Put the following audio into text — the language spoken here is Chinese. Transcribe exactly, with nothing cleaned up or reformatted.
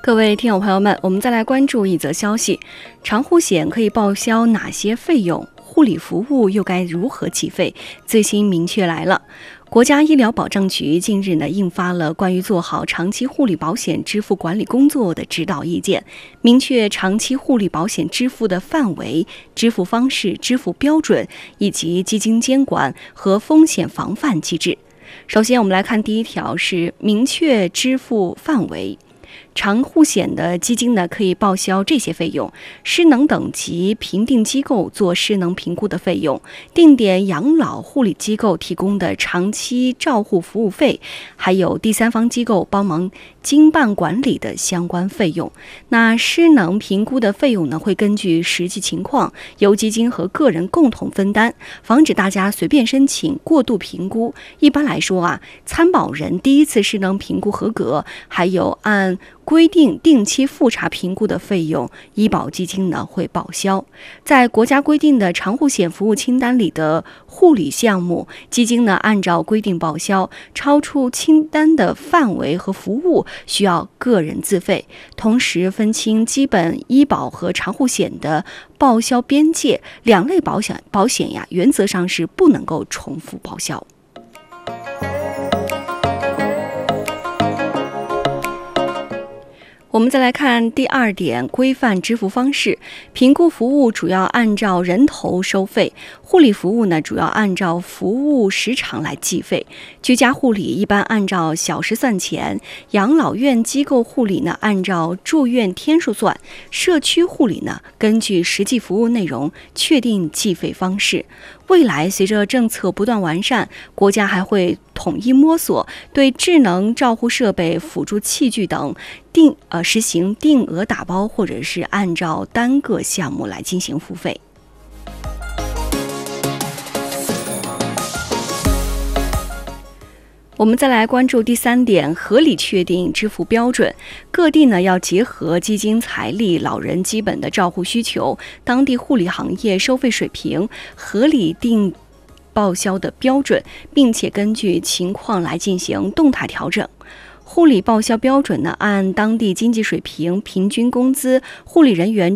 各位听友朋友们，我们再来关注一则消息：长护险可以报销哪些费用？护理服务又该如何计费？最新明确来了。国家医疗保障局近日呢印发了关于做好长期护理保险支付管理工作的指导意见，明确长期护理保险支付的范围、支付方式、支付标准以及基金监管和风险防范机制。首先我们来看第一条，是明确支付范围。长护险的基金呢，可以报销这些费用：失能等级评定机构做失能评估的费用，定点养老护理机构提供的长期照护服务费，还有第三方机构帮忙经办管理的相关费用。那失能评估的费用呢，会根据实际情况由基金和个人共同分担，防止大家随便申请过度评估。一般来说啊，参保人第一次失能评估合格，还有按规定定期复查评估的费用，医保基金呢会报销。在国家规定的长护险服务清单里的护理项目，基金呢按照规定报销，超出清单的范围和服务需要个人自费。同时分清基本医保和长护险的报销边界，两类保险保险呀，原则上是不能够重复报销。我们再来看第二点，规范支付方式。评估服务主要按照人头收费，护理服务呢主要按照服务时长来计费。居家护理一般按照小时算钱，养老院机构护理呢按照住院天数算，社区护理呢根据实际服务内容确定计费方式。未来随着政策不断完善，国家还会统一摸索，对智能照护设备、辅助器具等定呃实行定额打包，或者是按照单个项目来进行付费。我们再来关注第三点，合理确定支付标准。各地呢要结合基金财力、老人基本的照护需求、当地护理行业收费水平，合理定报销的标准，并且根据情况来进行动态调整。护理报销标准呢，按当地经济水平、平均工资、护理人员